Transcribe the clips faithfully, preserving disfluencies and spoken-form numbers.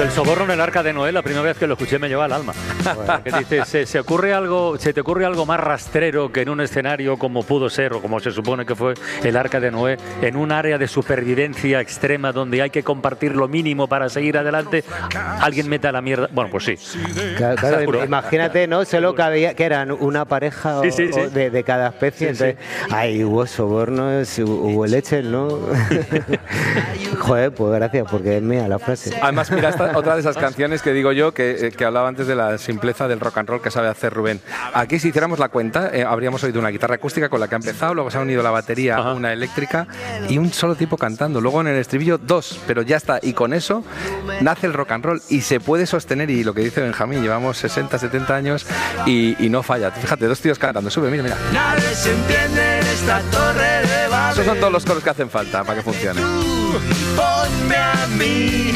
El soborno en el Arca de Noé, la primera vez que lo escuché me llevó al alma. Bueno, que dice, ¿se, se, ocurre algo, ¿se te ocurre algo más rastrero que en un escenario como pudo ser, o como se supone que fue el Arca de Noé, en un área de supervivencia extrema donde hay que compartir lo mínimo para seguir adelante, alguien meta la mierda? Bueno, pues sí. Claro, claro, imagínate, ¿no? Solo que, había, que eran una pareja sí, sí, sí. O de, de cada especie, sí, entonces, sí. Ahí hubo sobornos, hubo leche, ¿no? Joder, pues gracias, porque es mía la frase. Además, mira, esta, otra de esas canciones que digo yo, que, que hablaba antes de la simpleza del rock and roll que sabe hacer Rubén. Aquí, si hiciéramos la cuenta, eh, habríamos oído una guitarra acústica con la que ha empezado, luego se ha unido la batería, ajá, una eléctrica y un solo tipo cantando. Luego en el estribillo, dos, pero ya está. Y con eso nace el rock and roll y se puede sostener. Y lo que dice Benjamín, llevamos sesenta, setenta años y, y no falla. Fíjate, dos tíos cantando. Sube, mira, mira. Nadie se entiende en esta torre de Babel. Esos son todos los coros que hacen falta para que funcione. Ponme a mí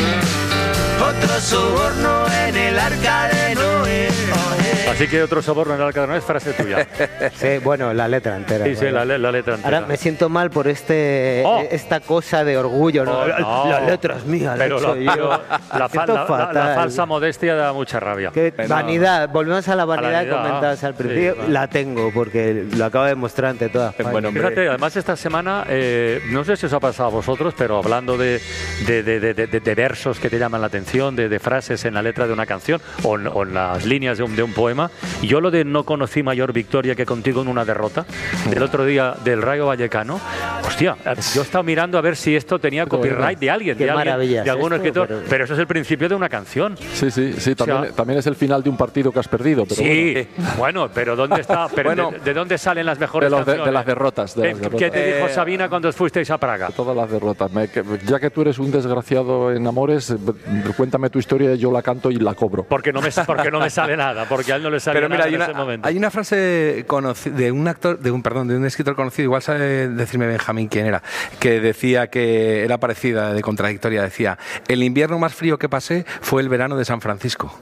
otro soborno en el Arca de Noé. Así que otro soborno en el Arca de Noé es frase tuya. Sí, bueno, la letra entera. Sí, sí, la, la letra entera. Ahora me siento mal por este oh. esta cosa de orgullo. ¿No? Oh, no. La letra es mía, pero la, lo, yo. La, fa, la, la, la falsa modestia da mucha rabia. Qué vanidad, volvemos a la vanidad, a la vanidad que comentabas al principio. Sí, la tengo porque lo acabo de mostrar ante todas. Bueno, fíjate, además esta semana, eh, no sé si os ha pasado a vosotros, pero hablando de, de, de, de, de, de versos que te llaman la atención, de, de frases en la letra de una canción o en, o en las líneas de un, de un poema, yo lo de no conocí mayor victoria que contigo en una derrota, del otro día del Rayo Vallecano, hostia, yo he estado mirando a ver si esto tenía copyright de alguien, Qué de, alguien, de algún esto, escritor, pero... pero eso es el principio de una canción. Sí, sí, sí, también, o sea, también es el final de un partido que has perdido. Pero sí, bueno. bueno, pero ¿dónde está? Pero bueno, de, ¿de dónde salen las mejores de los canciones? De, de las derrotas. De eh, las derrotas. ¿Qué te dijo eh, Sabina cuando fuisteis a Praga? Todas las derrotas. Me, que, ya que tú eres un desgraciado en amores, cuéntame tu historia, yo la canto y la cobro. Porque no me, porque no me sale nada, porque a él no le sale pero mira, nada hay en una, ese momento. Hay una frase de un actor, de un perdón, de un escritor conocido, igual sabe decirme Benjamín quién era, que decía que era parecida, de contradictoria, decía: el invierno más frío que pasé fue el verano de San Francisco.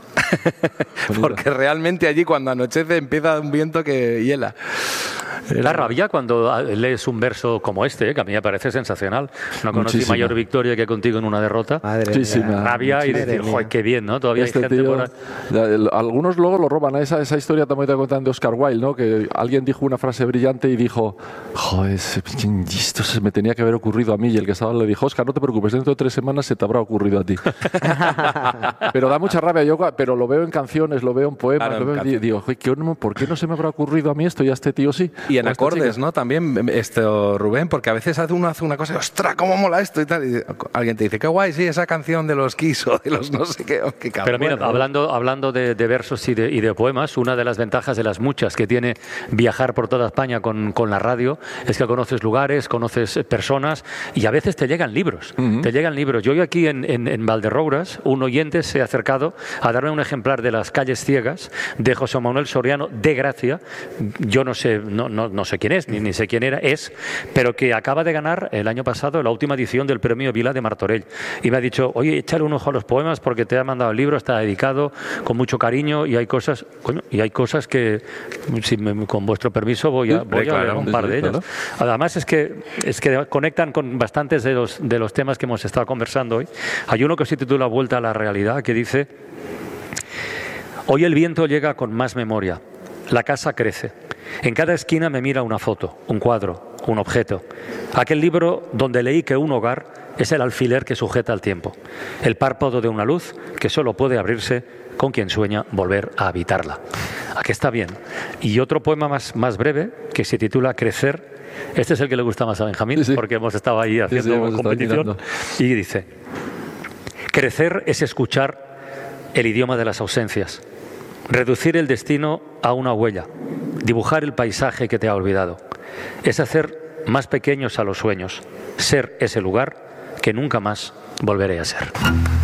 Porque realmente allí cuando anochece empieza un viento que hiela. Da rabia cuando lees un verso como este, ¿eh? Que a mí me parece sensacional. No conocí Muchísima. mayor victoria que contigo en una derrota. Muchísima. Rabia y decir, joder, qué bien, ¿no? Todavía este hay gente tío, por ahí. Algunos luego lo roban. Esa, esa historia también te cuentan de Oscar Wilde, ¿no? Que alguien dijo una frase brillante y dijo, joder, esto se me tenía que haber ocurrido a mí. Y el que estaba le dijo, Oscar, no te preocupes, dentro de tres semanas se te habrá ocurrido a ti. Pero da mucha rabia. Yo, pero lo veo en canciones, lo veo en poemas. Claro, lo veo, en digo, ¿por qué no se me habrá ocurrido a mí esto y a este tío sí? Y en acordes, ¿no? También, esto, Rubén, porque a veces hace uno hace una cosa y ¡ostras, cómo mola esto! Y tal. Y alguien te dice, qué guay, sí, esa canción de los Kiss o de los no sé qué. Oh, qué Pero mira, bueno, hablando, hablando de, de versos y de, y de poemas, una de las ventajas de las muchas que tiene viajar por toda España con, con la radio es que conoces lugares, conoces personas y a veces te llegan libros. Uh-huh. Te llegan libros. Yo hoy aquí en, en, en Valderrouras, un oyente se ha acercado a darme un ejemplar de Las calles ciegas de José Manuel Soriano de Gracia. Yo no sé, no, no, no sé quién es, ni, ni sé quién era, es, pero que acaba de ganar el año pasado la última edición del premio Vila de Martorell. Y me ha dicho, oye, échale un ojo a los poemas porque te ha mandado el libro, está dedicado con mucho cariño y hay cosas, coño, y hay cosas que, si me, con vuestro permiso, voy a, voy a leer un par de ellas. Además es que, es que conectan con bastantes de los, de los temas que hemos estado conversando hoy. Hay uno que se titula Vuelta a la realidad, que dice: hoy el viento llega con más memoria, la casa crece. En cada esquina me mira una foto, un cuadro, un objeto. Aquel libro donde leí que un hogar es el alfiler que sujeta el tiempo, el párpado de una luz que solo puede abrirse con quien sueña volver a habitarla. Aquí está bien. Y otro poema más, más breve que se titula Crecer. Este es el que le gusta más a Benjamín, sí, sí. porque hemos estado ahí haciendo sí, sí, competición. Y dice: crecer es escuchar el idioma de las ausencias, reducir el destino a una huella, dibujar el paisaje que te ha olvidado. Es hacer más pequeños a los sueños, ser ese lugar que nunca más volveré a ser.